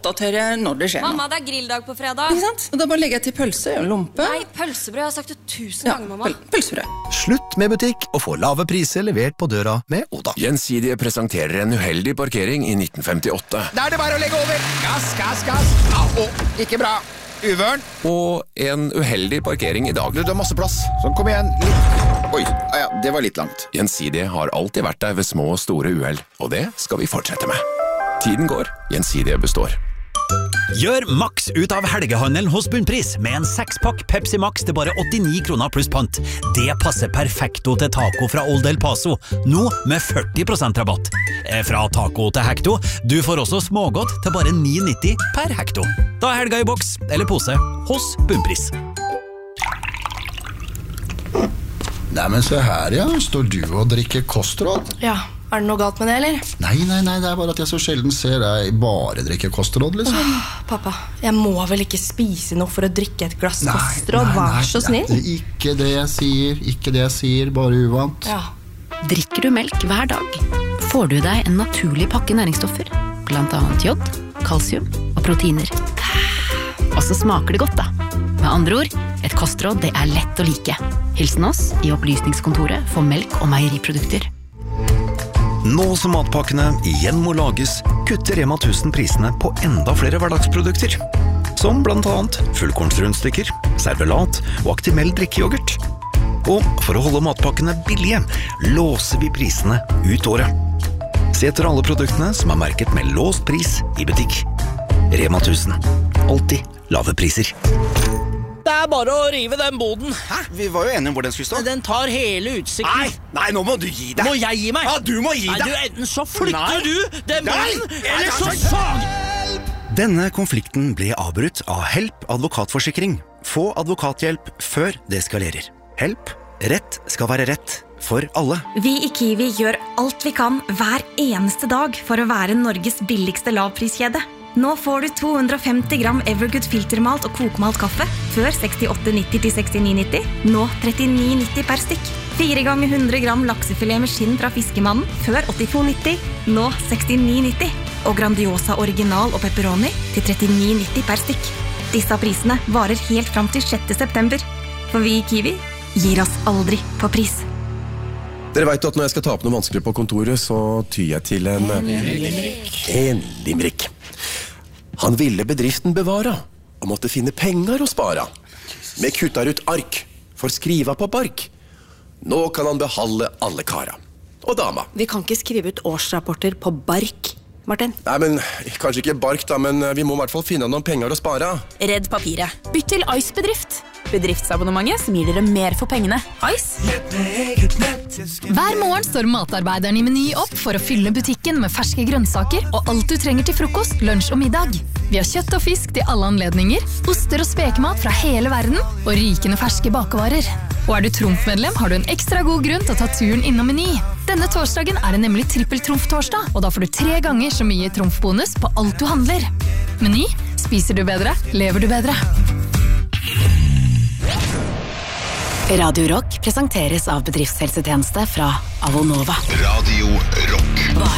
oppdatere når det skjer noe. Mamma, det grilldag på fredag. Ikke sant? Og da bare legger jeg til pølse og lompe. Nei, pølsebrød, jeg har sagt det 1000 ganger, mamma. Pølsebrød. Slutt med butikk og få lave priser levert på døra med Oda. Gjensidige presenterer en uheldig parkering i 1958. Da det bare å legge over. Gass. Ikke bra. Uvørn. Og en uheldig parkering i dag. Du har masse plass. Sånn, kom igjen. Litt. Oi, ja, det var litt langt. Gjensidige har alltid vært der ved små og store uheld, og det skal vi fortsette med. Tiden går, Gjensidige består. Gjør maks ut av helgehandelen hos Bunnpris med en 6-pakk Pepsi Max til bare 89 kroner pluss pant. Det passer perfekto til taco fra Old El Paso, nå med 40% rabatt. Fra taco til hekto, du får også smågodt til bare 9,90 per hekto. Da er helga i boks eller pose hos Bunnpris. Nei, men se her, ja. Står du og drikker kostråd? Ja, er det noe galt med det, eller? Nei, det er bare at jeg så sjelden ser deg bare drikke kostråd, liksom. Pappa, jeg må vel ikke spise noe for å drikke et glass kostråd, vær så snill. Ikke det jeg sier, bare uvant. Ja. Drikker du melk hver dag, får du deg en naturlig pakke næringsstoffer, blant annet jod, kalsium og proteiner. Og så smaker det godt da. Med andre ord, et kostråd det er lett å like. Hilsen oss i opplysningskontoret for melk og meieriprodukter. Nå som matpakkene igjen må lages, kutter Rema 1000 prisene på enda flere hverdagsprodukter. Som blant annet fullkornsrundstykker, servelat og Actimel drikkejoghurt. Og for å holde matpakkene billige, låser vi prisene ut året. Se etter alle produktene som er merket med låst pris i butikk. Rema 1000. Alltid lave priser. Det er bare å rive den boden. Hæ? Vi var jo enige om hvor den skulle stå. Den tar hele utsikten. Nei, nå må du gi deg. Må jeg gi meg? Ja, du må gi deg. Nei, enten så flytter du den boden, eller så sag. Denne konflikten ble avbrutt av Help advokatforsikring. Få advokathjelp før det eskalerer. Help. Rett skal være rett for alle. Vi i Kiwi gjør alt vi kan hver eneste dag for å være Norges billigste lavpriskjede. Nå får du 250 gram Evergood filtermalt og kokmalt kaffe før 68,90 til 69,90. Nå 39,90 per stykk. 4 ganger 100 gram laksefilet med skinn fra Fiskemannen før 82,90. Nå 69,90. Og Grandiosa original og pepperoni til 39,90 per stykk. Disse prisene varer helt fram til 6. september. For vi i Kiwi gir oss aldri på pris. Dere vet at når jeg skal ta opp noe vanskelig på kontoret, så tyr jeg til en limerick. Han ville bedriften bevara, og måtte finne penger å spara. Med kuttar ut ark, for skriva på bark. Nå kan han behalde alle kara. Og dama. Vi kan ikke skrive ut årsrapporter på bark, Martin. Nei, men kanskje ikke bark da, men vi må i hvert fall finne noen penger å spara. Redd papiret. Bytt til Ice Bedrift. Bedriftsabonnementet som gir dere mer for pengene. Ice. Hver morgen står matarbeideren i Meny opp for å fylle butikken med ferske grønnsaker og alt du trenger til frokost, lunsj og middag. Vi har kjøtt og fisk til alle anledninger, oster og spekemat fra hele verden og rykende ferske bakevarer. Og er du Trumf-medlem, har du en ekstra god grunn til å ta turen innom Meny. Denne torsdagen er det nemlig trippel-Trumf-torsdag, og da får du 3 ganger så mye Trumf-bonus på alt du handler. Meny. Spiser du bedre, lever du bedre. Radio Rock presenteres av bedriftshelsetjeneste fra Avonova. Radio Rock.